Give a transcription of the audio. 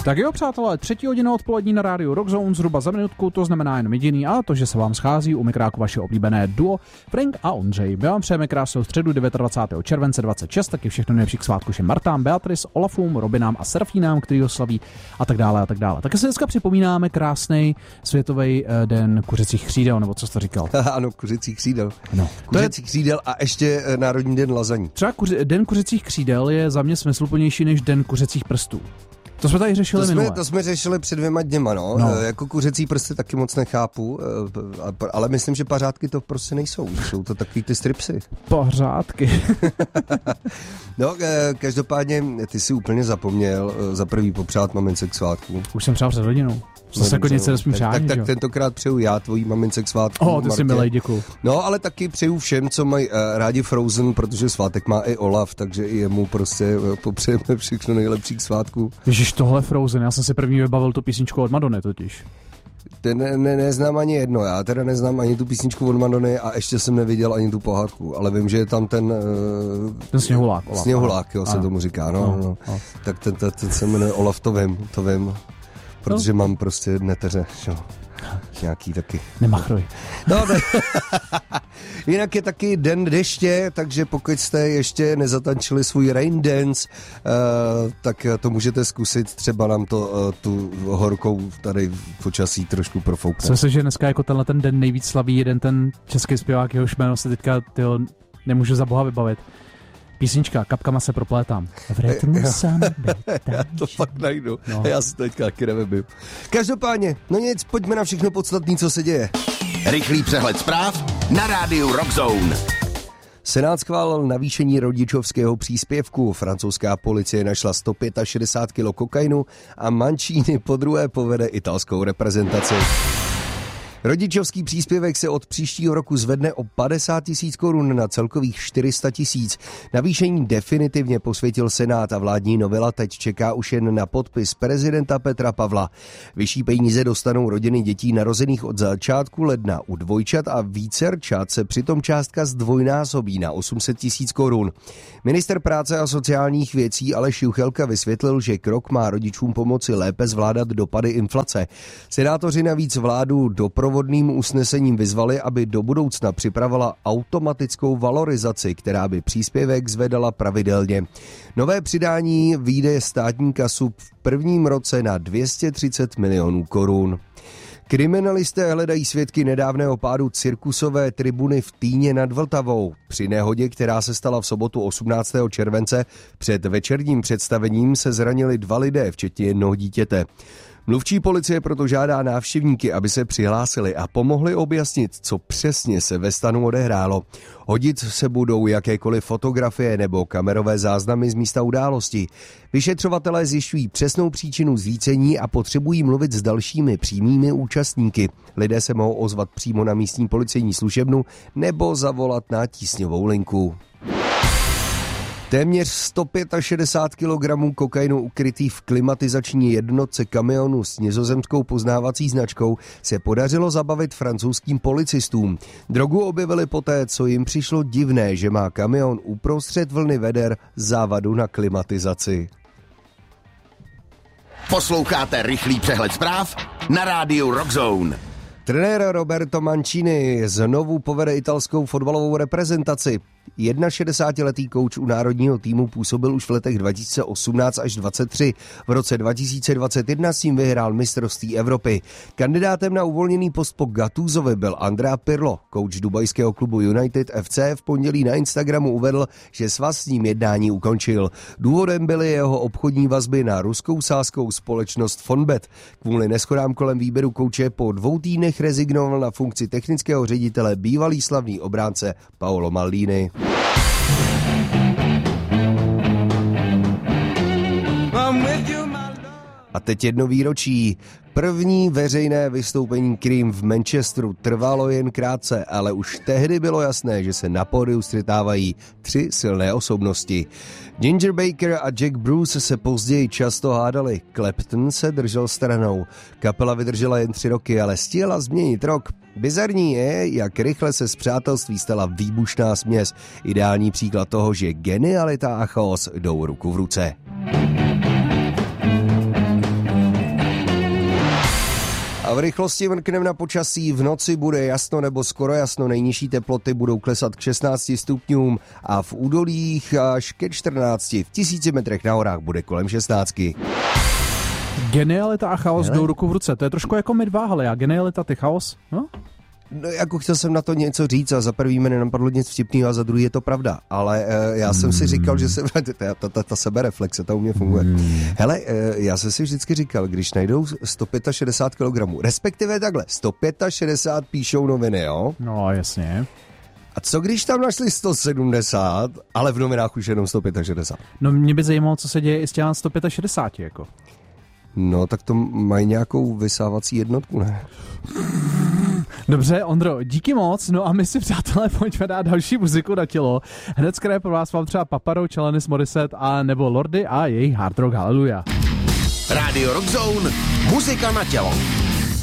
Tak jo, přátelé, 3:00 odpolední na rádiu Rock Zone, zhruba za minutku, to znamená jen jediný, a to, že se vám schází u mikráku vaše oblíbené duo Frank a Ondřej. My vám přejeme krásnou středu 29. července 26, taky všechno nejlepší k svátku všem Martám, Beatrice, Olafům, Robinám a Serafínám, který ho slaví a tak dále a tak dále. Také se dneska připomínáme krásný světový den kuřecích křídel, nebo co jsi to říkal? Ano, kuřecích křídel. No. Kuřecích křídel a ještě Národní den lazaní. Třeba den kuřecích křídel je za mě smysluplnější než den kuřecích prstů. To jsme tady řešili minule. To jsme řešili před 2 dněma, no. Jako kuřecí prsty taky moc nechápu, ale myslím, že pařádky to prostě nejsou. Jsou to takový ty stripsy. Pařádky. No, každopádně ty si úplně zapomněl za prvý popřát mamince k svátku. Už jsem přál před hodinou. Zase jako něco nesmím přát. Tak tentokrát přeju já tvojí mamince k svátku. Ty jsi milej, děkuju. No, ale taky přeju všem, co mají rádi Frozen, protože svátek má i Olaf, takže i jemu prostě popřejeme všechno nejlepší k svátku. Ježiš, tohle Frozen, já jsem si první vybavil tu písničku od Madony totiž. Neznám ani jedno, já teda neznám ani tu písničku od Madony a ještě jsem neviděl ani tu pohádku, ale vím, že je tam ten sněhulák. Sněhulák, jo, se tomu říká, no. Tak ten se jmenuje Olaf, to vím. Protože mám prostě neteře, jo. Nějaký taky. Nemachruj. No, ne. Jinak je taky den deště, takže pokud jste ještě nezatančili svůj rain dance, tak to můžete zkusit, třeba nám to tu horkou tady v počasí trošku profoukne. Myslím, že dneska jako tenhle ten den nejvíc slaví jeden ten český zpěvák, jehož jméno se teďka nemůžu za boha vybavit. Písnička, kapkama se proplétám. V rytmu sám já to fakt najdu. No. Já si teďka taky nevím. Každopádně, no nic, pojďme na všechno podstatné, co se děje. Rychlý přehled zpráv na rádiu Rock Zone. Senát schválil navýšení rodičovského příspěvku. Francouzská policie našla 165 kg kokainu a Mancini podruhé povede italskou reprezentaci. Rodičovský příspěvek se od příštího roku zvedne o 50 000 korun na celkových 400 000. Navýšení definitivně posvětil Senát a vládní novela teď čeká už jen na podpis prezidenta Petra Pavla. Vyšší peníze dostanou rodiny dětí narozených od začátku ledna. U dvojčat a vícerčat se přitom částka zdvojnásobí na 800 000 korun. Minister práce a sociálních věcí Aleš Juchelka vysvětlil, že krok má rodičům pomoci lépe zvládat dopady inflace. Senátoři navíc vládu doprovodným usnesením vyzvali, aby do budoucna připravila automatickou valorizaci, která by příspěvek zvedala pravidelně. Nové přidání vyjde státní kasu v prvním roce na 230 milionů korun. Kriminalisté hledají svědky nedávného pádu cirkusové tribuny v Týně nad Vltavou. Při nehodě, která se stala v sobotu 18. července, před večerním představením se zranili 2 lidé, včetně jednoho dítěte. Mluvčí policie proto žádá návštěvníky, aby se přihlásili a pomohli objasnit, co přesně se ve stanu odehrálo. Hodit se budou jakékoliv fotografie nebo kamerové záznamy z místa události. Vyšetřovatelé zjišťují přesnou příčinu zřícení a potřebují mluvit s dalšími přímými účastníky. Lidé se mohou ozvat přímo na místní policejní služebnu nebo zavolat na tísňovou linku. Téměř 165 kg kokainu ukrytý v klimatizační jednotce kamionu s nizozemskou poznávací značkou se podařilo zabavit francouzským policistům. Drogu objevili poté, co jim přišlo divné, že má kamion uprostřed vlny veder závadu na klimatizaci. Posloucháte rychlý přehled zpráv na rádiu Rock Zone. Trenér Roberto Mancini znovu povede italskou fotbalovou reprezentaci. 61letý kouč u národního týmu působil už v letech 2018 až 2023. V roce 2021 s ním vyhrál mistrovství Evropy. Kandidátem na uvolněný post po Gattusovi byl Andrea Pirlo. Kouč dubajského klubu United FC v pondělí na Instagramu uvedl, že svaz s ním jednání ukončil. Důvodem byly jeho obchodní vazby na ruskou sázkovou společnost Fonbet. Kvůli neshodám kolem výběru kouče po 2 týdnech rezignoval na funkci technického ředitele bývalý slavný obránce Paolo Maldini. A teď jedno výročí. První veřejné vystoupení Cream v Manchesteru trvalo jen krátce, ale už tehdy bylo jasné, že se na pódiu střetávají 3 silné osobnosti. Ginger Baker a Jack Bruce se později často hádali. Clapton se držel stranou. Kapela vydržela jen 3 roky, ale stihla změnit rok. Bizarní je, jak rychle se z přátelství stala výbušná směs. Ideální příklad toho, že genialita a chaos jdou ruku v ruce. A v rychlosti mrknem na počasí. V noci bude jasno nebo skoro jasno, nejnižší teploty budou klesat k 16 stupňům a v údolích až ke 14. V 1000 metrech na horách bude kolem 16. Genialita a chaos jdou ruku v ruce. To je trošku jako my dva, ale já genialita, ty chaos, no? No, jako chtěl jsem na to něco říct a za prvý mi nenapadlo nic vtipného a za druhý je to pravda. Ale já jsem si říkal, že se ta sebereflexe, ta u mě funguje. Hele, já jsem si vždycky říkal, když najdou 165 kg, respektive takhle, 165 píšou noviny, jo? No, jasně. A co když tam našli 170, ale v novinách už jenom 165? No, mě by zajímalo, co se děje i s těmi 165, jako. No, tak to mají nějakou vysávací jednotku, ne? Dobře, Ondro, díky moc. No a my si, přátelé, pojďme dát další muziku na tělo. Hned z pro vás mám třeba Paparou, Alanis Morissette a nebo Lordi a jejich Hard Rock Hallelujah. Radio Rock Zone, muzika na tělo.